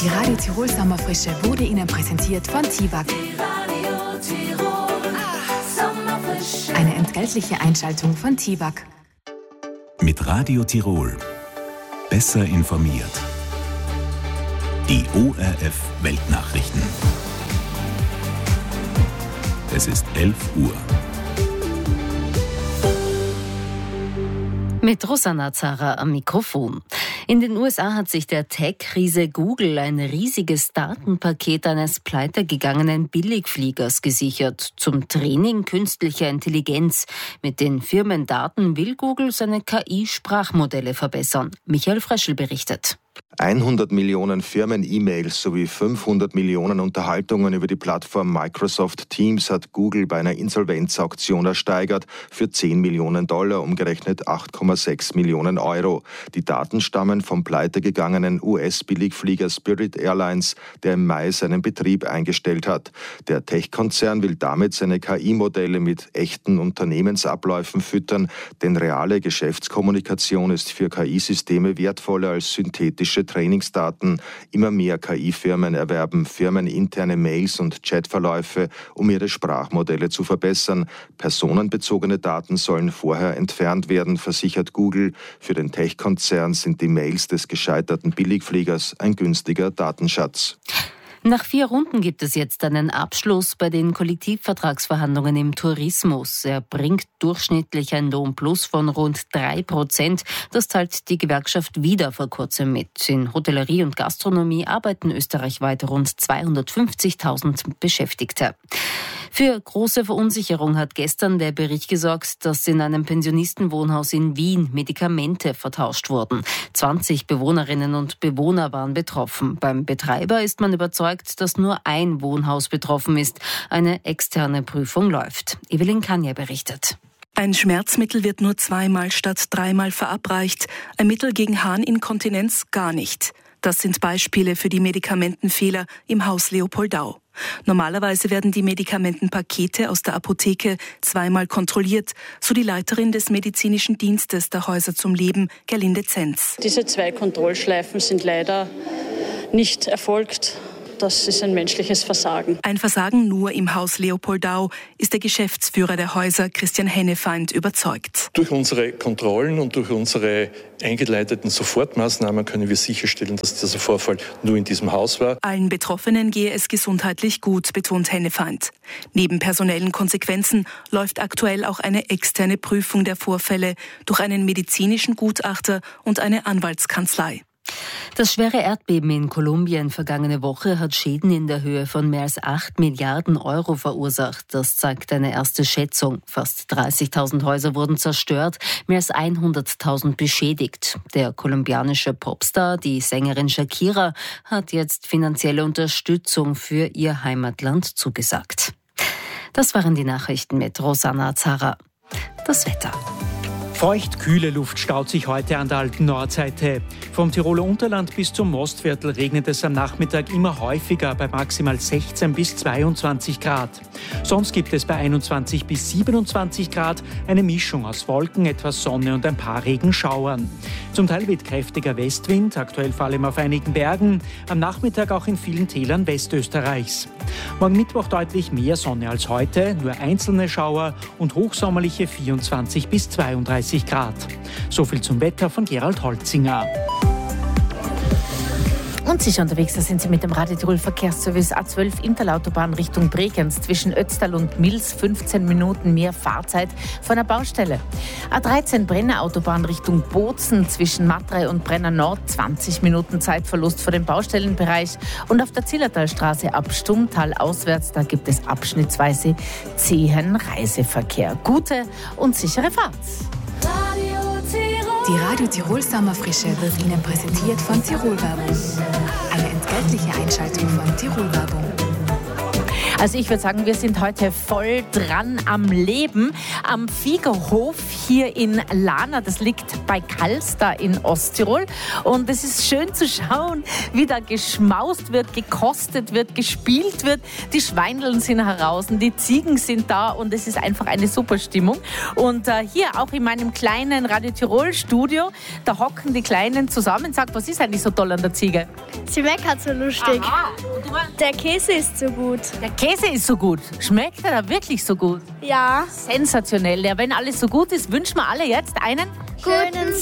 Die Radio Tirol Sommerfrische wurde Ihnen präsentiert von TIWAG. Eine entgeltliche Einschaltung von TIWAG. Mit Radio Tirol. Besser informiert. Die ORF Weltnachrichten. Es ist 11 Uhr. Mit Rosanna Zara am Mikrofon. In den USA hat sich der Tech-Riese Google ein riesiges Datenpaket eines pleitegegangenen Billigfliegers gesichert zum Training künstlicher Intelligenz. Mit den Firmendaten will Google seine KI-Sprachmodelle verbessern. Michael Fröschl berichtet. 100 Millionen Firmen-E-Mails sowie 500 Millionen Unterhaltungen über die Plattform Microsoft Teams hat Google bei einer Insolvenzauktion ersteigert für $10 Millionen, umgerechnet 8,6 Millionen Euro. Die Daten stammen vom pleitegegangenen US-Billigflieger Spirit Airlines, der im Mai seinen Betrieb eingestellt hat. Der Tech-Konzern will damit seine KI-Modelle mit echten Unternehmensabläufen füttern, denn reale Geschäftskommunikation ist für KI-Systeme wertvoller als synthetische Trainingsdaten. Immer mehr KI-Firmen erwerben firmeninterne Mails und Chatverläufe, um ihre Sprachmodelle zu verbessern. Personenbezogene Daten sollen vorher entfernt werden, versichert Google. Für den Tech-Konzern sind die Mails des gescheiterten Billigfliegers ein günstiger Datenschatz. Nach 4 Runden gibt es jetzt einen Abschluss bei den Kollektivvertragsverhandlungen im Tourismus. Er bringt durchschnittlich ein Lohnplus von rund 3%. Das teilt die Gewerkschaft wieder vor kurzem mit. In Hotellerie und Gastronomie arbeiten österreichweit rund 250.000 Beschäftigte. Für große Verunsicherung hat gestern der Bericht gesorgt, dass in einem Pensionistenwohnhaus in Wien Medikamente vertauscht wurden. 20 Bewohnerinnen und Bewohner waren betroffen. Beim Betreiber ist man überzeugt, dass nur ein Wohnhaus betroffen ist. Eine externe Prüfung läuft. Evelyn Kanja berichtet. Ein Schmerzmittel wird nur 2-mal statt 3-mal verabreicht. Ein Mittel gegen Harninkontinenz gar nicht. Das sind Beispiele für die Medikamentenfehler im Haus Leopoldau. Normalerweise werden die Medikamentenpakete aus der Apotheke 2-mal kontrolliert, so die Leiterin des medizinischen Dienstes der Häuser zum Leben, Gerlinde Zenz. Diese 2 Kontrollschleifen sind leider nicht erfolgt. Das ist ein menschliches Versagen. Ein Versagen nur im Haus Leopoldau, ist der Geschäftsführer der Häuser, Christian Hennefeind, überzeugt. Durch unsere Kontrollen und durch unsere eingeleiteten Sofortmaßnahmen können wir sicherstellen, dass dieser Vorfall nur in diesem Haus war. Allen Betroffenen gehe es gesundheitlich gut, betont Hennefeind. Neben personellen Konsequenzen läuft aktuell auch eine externe Prüfung der Vorfälle durch einen medizinischen Gutachter und eine Anwaltskanzlei. Das schwere Erdbeben in Kolumbien vergangene Woche hat Schäden in der Höhe von mehr als 8 Milliarden Euro verursacht. Das zeigt eine erste Schätzung. Fast 30.000 Häuser wurden zerstört, mehr als 100.000 beschädigt. Der kolumbianische Popstar, die Sängerin Shakira, hat jetzt finanzielle Unterstützung für ihr Heimatland zugesagt. Das waren die Nachrichten mit Rosanna Zara. Das Wetter. Feucht-kühle Luft staut sich heute an der alten Nordseite. Vom Tiroler Unterland bis zum Mostviertel regnet es am Nachmittag immer häufiger bei maximal 16 bis 22 Grad. Sonst gibt es bei 21 bis 27 Grad eine Mischung aus Wolken, etwas Sonne und ein paar Regenschauern. Zum Teil weht kräftiger Westwind, aktuell vor allem auf einigen Bergen, am Nachmittag auch in vielen Tälern Westösterreichs. Morgen Mittwoch deutlich mehr Sonne als heute, nur einzelne Schauer und hochsommerliche 24 bis 32 Grad. So viel zum Wetter von Gerald Holzinger. Und sicher unterwegs, da sind Sie mit dem Radio Tirol Verkehrsservice A12 Interlautobahn Richtung Bregenz zwischen Ötztal und Mils, 15 Minuten mehr Fahrzeit von der Baustelle. A13 Brenner Autobahn Richtung Bozen zwischen Matrei und Brenner Nord, 20 Minuten Zeitverlust vor dem Baustellenbereich. Und auf der Zillertalstraße ab Stummtal auswärts, da gibt es abschnittsweise zähen Reiseverkehr. Gute und sichere Fahrt. Die Radio Tirol Sommerfrische wird Ihnen präsentiert von Tirol Werbung. Eine entgeltliche Einschaltung von Tirol Werbung. Also ich würde sagen, wir sind heute voll dran am Leben. Am Viehhof hier in Lahna, das liegt bei Kalster in Osttirol. Und es ist schön zu schauen, wie da geschmaust wird, gekostet wird, gespielt wird. Die Schweineln sind heraus, die Ziegen sind da und es ist einfach eine super Stimmung. Und hier auch in meinem kleinen Radio Tirol Studio, da hocken die Kleinen zusammen. Sag, was ist eigentlich so toll an der Ziege? Sie meckert so lustig. Aha. Der Käse ist so gut. Der Käse ist so gut. Schmeckt er da wirklich so gut? Ja. Sensationell. Ja, wenn alles so gut ist, wünschen wir alle jetzt einen guten